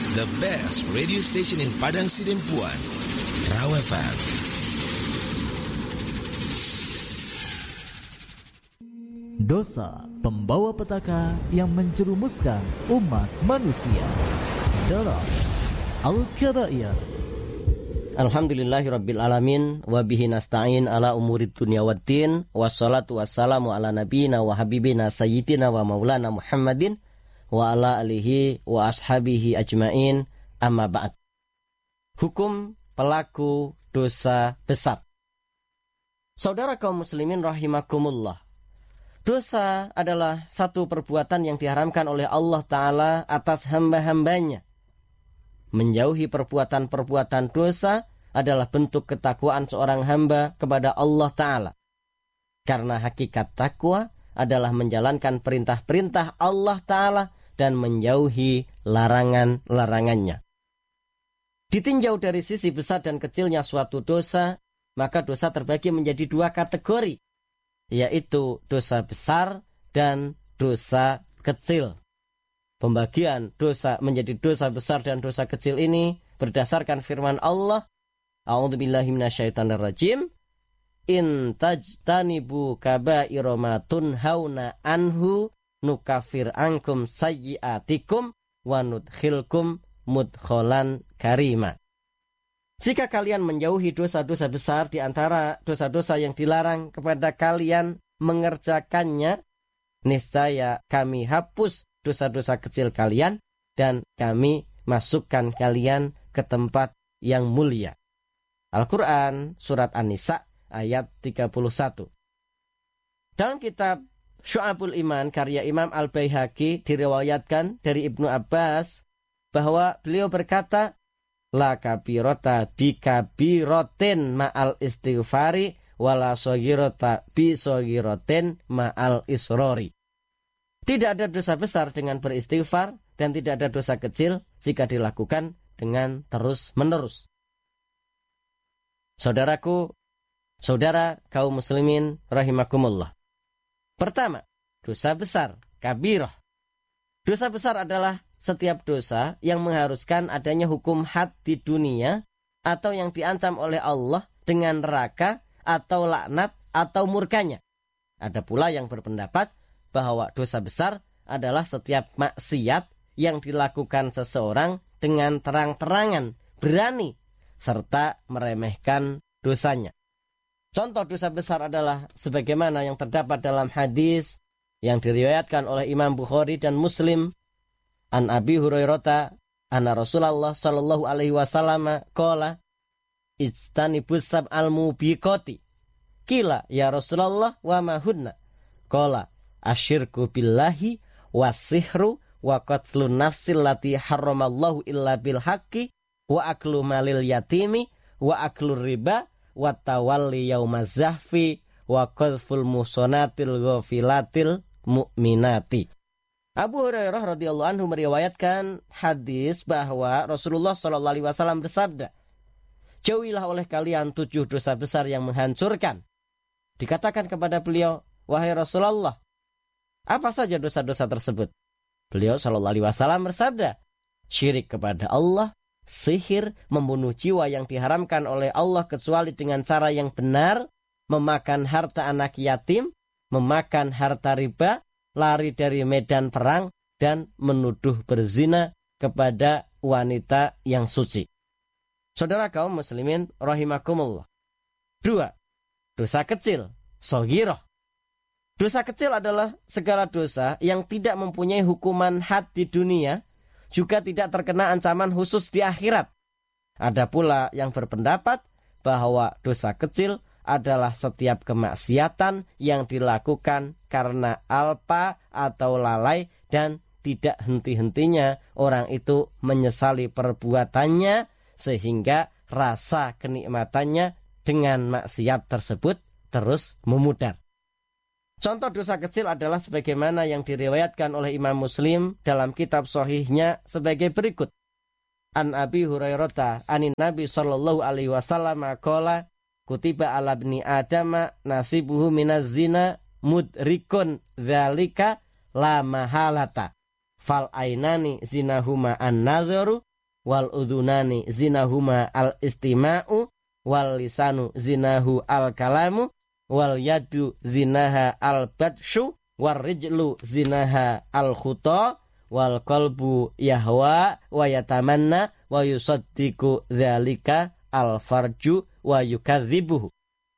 the best radio station in Padang Sidempuan, Raw FM. Dosa pembawa petaka yang menjerumuskan umat manusia dalam Al-Kabair. Alhamdulillahirabbil alamin wa bihi nasta'in ala umurid dunya waddin wassalatu wassalamu ala nabiyyina wa habibina sayyidina wa maulana Muhammadin wa ala alihi wa ashabihi ajmain, amma ba'd. Hukum pelaku dosa besar. Saudara kaum muslimin rahimakumullah, dosa adalah satu perbuatan yang diharamkan oleh Allah Ta'ala atas hamba-hambanya. Menjauhi perbuatan-perbuatan dosa adalah bentuk ketakwaan seorang hamba kepada Allah Ta'ala. Karena hakikat takwa adalah menjalankan perintah-perintah Allah Ta'ala dan menjauhi larangan-larangannya. Ditinjau dari sisi besar dan kecilnya suatu dosa, maka dosa terbagi menjadi dua kategori, yaitu dosa besar dan dosa kecil. Pembagian dosa menjadi dosa besar dan dosa kecil ini berdasarkan firman Allah, A'udzubillahi minasyaitonirrajim, in tajtanibu kaba'ira ma tunhauna anhu nukafir ankum sayyi'atikum wa nudkhilkum mudkholan karima. Jika kalian menjauhi dosa-dosa besar di antara dosa-dosa yang dilarang kepada kalian mengerjakannya, niscaya kami hapus dosa-dosa kecil kalian dan kami masukkan kalian ke tempat yang mulia. Al-Quran Surat An-Nisa ayat 31. Dalam kitab Syu'abul Iman karya Imam Al-Baihaqi diriwayatkan dari Ibnu Abbas bahwa beliau berkata, la kabirota bi kabirotin ma'al istighfari wala sogirota bi sogirotin ma'al isrori. Tidak ada dosa besar dengan beristighfar dan tidak ada dosa kecil jika dilakukan dengan terus-menerus. Saudaraku, saudara kaum muslimin rahimakumullah. Pertama, dosa besar, kabirah. Dosa besar adalah setiap dosa yang mengharuskan adanya hukum had di dunia atau yang diancam oleh Allah dengan neraka atau laknat atau murkanya. Ada pula yang berpendapat bahwa dosa besar adalah setiap maksiat yang dilakukan seseorang dengan terang-terangan, berani, serta meremehkan dosanya. Contoh dosa besar adalah sebagaimana yang terdapat dalam hadis yang diriwayatkan oleh Imam Bukhari dan Muslim, an Abi Hurairah anna Rasulullah sallallahu alaihi wasallam qala ijtanibus sab'al mubiqati. Qila ya Rasulullah wa ma hunna? Qala asyirku billahi wasihru wa qatlun nafsil lati harramallahu illa bil haqqi wa aklu malil yatimi wa aklu riba wa tawalli yaumaz zahfi wa qadful muhsanatil ghafilatil mu'minati. Abu Hurairah radhiyallahu anhu meriwayatkan hadis bahwa Rasulullah sallallahu alaihi wasallam bersabda, jauhilah oleh kalian 7 dosa besar yang menghancurkan. Dikatakan kepada beliau, wahai Rasulullah, apa saja dosa-dosa tersebut? Beliau sallallahu alaihi wasallam bersabda, syirik kepada Allah, sihir, membunuh jiwa yang diharamkan oleh Allah kecuali dengan cara yang benar, memakan harta anak yatim, memakan harta riba, lari dari medan perang, dan menuduh berzina kepada wanita yang suci. Saudara kaum muslimin rahimakumullah. 2. Dosa kecil, shoghiroh. Dosa kecil adalah segala dosa yang tidak mempunyai hukuman had di dunia, juga tidak terkena ancaman khusus di akhirat. Ada pula yang berpendapat bahwa dosa kecil adalah setiap kemaksiatan yang dilakukan karena alpa atau lalai dan tidak henti-hentinya orang itu menyesali perbuatannya sehingga rasa kenikmatannya dengan maksiat tersebut terus memudar. Contoh dosa kecil adalah sebagaimana yang diriwayatkan oleh Imam Muslim dalam kitab sahihnya sebagai berikut. An Abi Hurairah anin Nabi sallallahu alaihi wasallam qala kutiba ala ibni adama nasibuhu minaz zina mudrikun dzalika la mahalata fal ainani zinahuma an-nadharu wal udhunani zinahuma al-istima'u, wal lisanu zinahu al-kalamu, wal yadu zinaha al-batshu, wal rijlu zinaha al-khuta, wal qalbu yahwa wa yatamanna wa yusaddiqu dzalika al-farju wa yukadzibuhu.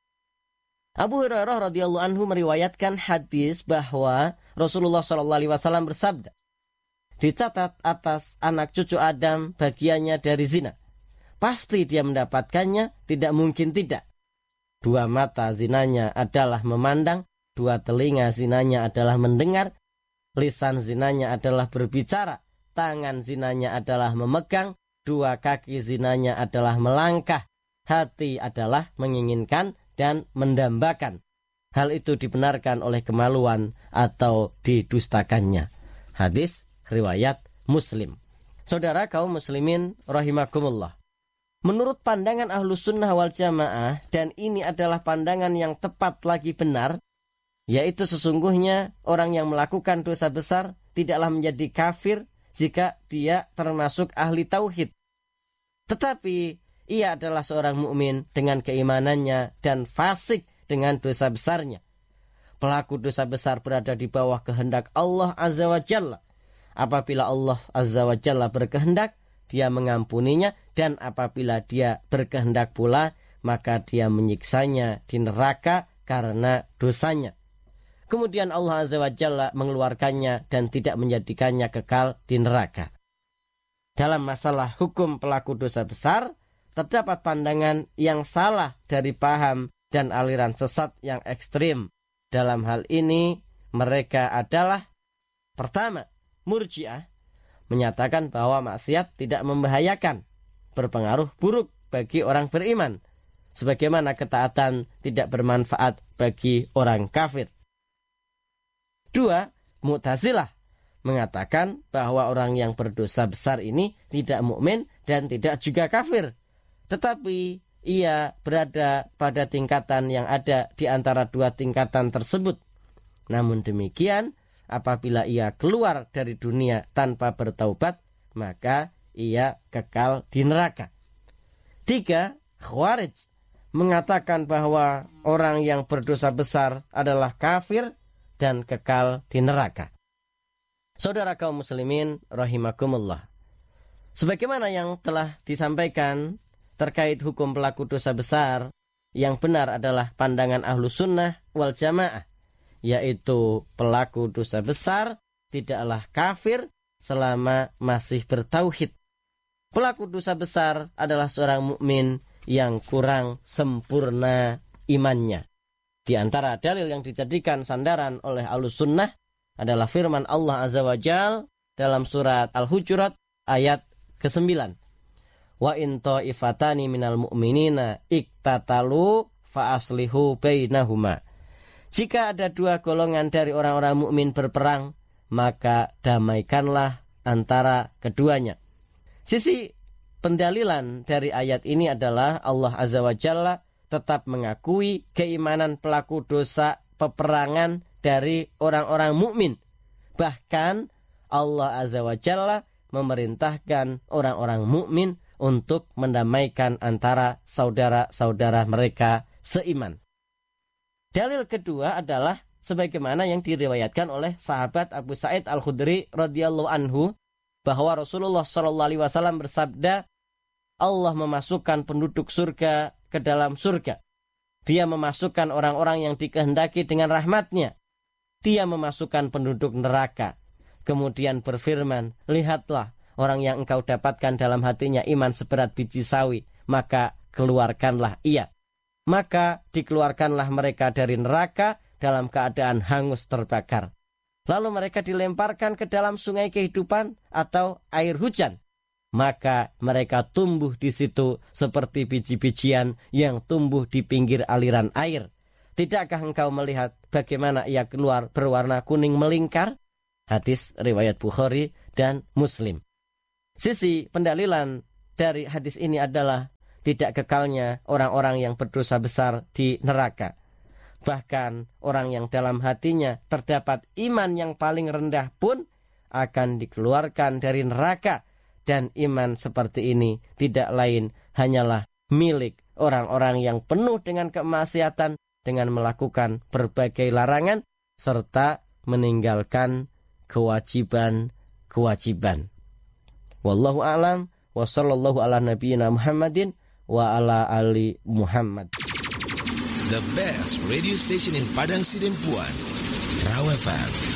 Abu Hurairah radhiyallahu anhu meriwayatkan hadis bahwa Rasulullah SAW bersabda, dicatat atas anak cucu Adam bagiannya dari zina. Pasti dia mendapatkannya, tidak mungkin tidak. 2 mata zinanya adalah memandang, 2 telinga zinanya adalah mendengar, lisan zinanya adalah berbicara, tangan zinanya adalah memegang, 2 kaki zinanya adalah melangkah, hati adalah menginginkan dan mendambakan. Hal itu dibenarkan oleh kemaluan atau didustakannya. Hadis riwayat Muslim. Saudara kaum muslimin rahimakumullah. Menurut pandangan Ahlus Sunnah wal Jamaah, dan ini adalah pandangan yang tepat lagi benar, yaitu sesungguhnya orang yang melakukan dosa besar tidaklah menjadi kafir jika dia termasuk ahli tauhid. Tetapi ia adalah seorang mukmin dengan keimanannya dan fasik dengan dosa besarnya. Pelaku dosa besar berada di bawah kehendak Allah Azza wa Jalla. Apabila Allah Azza wa Jalla berkehendak, dia mengampuninya, dan apabila dia berkehendak pula, maka dia menyiksanya di neraka karena dosanya. Kemudian Allah Azza wa Jalla mengeluarkannya dan tidak menjadikannya kekal di neraka. Dalam masalah hukum pelaku dosa besar, terdapat pandangan yang salah dari paham dan aliran sesat yang ekstrim. Dalam hal ini, mereka adalah: pertama, Murji'ah, menyatakan bahwa maksiat tidak membahayakan, berpengaruh buruk bagi orang beriman, sebagaimana ketaatan tidak bermanfaat bagi orang kafir. 2, Mu'tazilah, mengatakan bahwa orang yang berdosa besar ini tidak mukmin dan tidak juga kafir, tetapi ia berada pada tingkatan yang ada di antara 2 tingkatan tersebut. Namun demikian, apabila ia keluar dari dunia tanpa bertaubat, maka ia kekal di neraka. 3, Khawarij, mengatakan bahwa orang yang berdosa besar adalah kafir dan kekal di neraka. Saudara kaum muslimin rahimakumullah. Sebagaimana yang telah disampaikan terkait hukum pelaku dosa besar, yang benar adalah pandangan Ahlus Sunnah wal Jamaah, yaitu pelaku dosa besar tidaklah kafir selama masih bertauhid. Pelaku dosa besar adalah seorang mukmin yang kurang sempurna imannya. Di antara dalil yang dijadikan sandaran oleh Ahlus Sunnah adalah firman Allah Azza wa Jalla dalam surat Al-Hujurat ayat ke-9. Wa in ta'ifatani minal mu'minina iktatalu fa aslihu bainahuma. Jika ada 2 golongan dari orang-orang mukmin berperang, maka damaikanlah antara keduanya. Sisi pendalilan dari ayat ini adalah Allah Azza wa Jalla tetap mengakui keimanan pelaku dosa peperangan dari orang-orang mukmin. Bahkan Allah Azza wa Jalla memerintahkan orang-orang mukmin untuk mendamaikan antara saudara-saudara mereka seiman. Dalil kedua adalah sebagaimana yang diriwayatkan oleh sahabat Abu Sa'id Al-Khudri radhiyallahu anhu, bahwa Rasulullah SAW bersabda, Allah memasukkan penduduk surga ke dalam surga. Dia memasukkan orang-orang yang dikehendaki dengan rahmatnya. Dia memasukkan penduduk neraka. Kemudian berfirman, lihatlah orang yang engkau dapatkan dalam hatinya iman seberat biji sawi, maka keluarkanlah ia. Maka dikeluarkanlah mereka dari neraka dalam keadaan hangus terbakar. Lalu mereka dilemparkan ke dalam sungai kehidupan atau air hujan. Maka mereka tumbuh di situ seperti biji-bijian yang tumbuh di pinggir aliran air. Tidakkah engkau melihat bagaimana ia keluar berwarna kuning melingkar? Hadis riwayat Bukhari dan Muslim. Sisi pendalilan dari hadis ini adalah tidak kekalnya orang-orang yang berdosa besar di neraka. Bahkan orang yang dalam hatinya terdapat iman yang paling rendah pun akan dikeluarkan dari neraka Dan iman seperti ini tidak lain hanyalah milik orang-orang yang penuh dengan kemaksiatan, dengan melakukan berbagai larangan serta meninggalkan kewajiban-kewajiban. Wallahu a'lam wa sallallahu ala nabiyyina Muhammadin wa ala ali Muhammad. The best radio station in Padang Sidempuan, Raw FM.